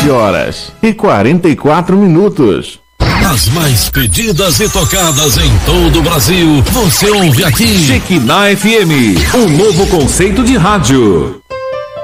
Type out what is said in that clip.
11h44. As mais pedidas e tocadas em todo o Brasil, você ouve aqui. Shekinah FM, um novo conceito de rádio.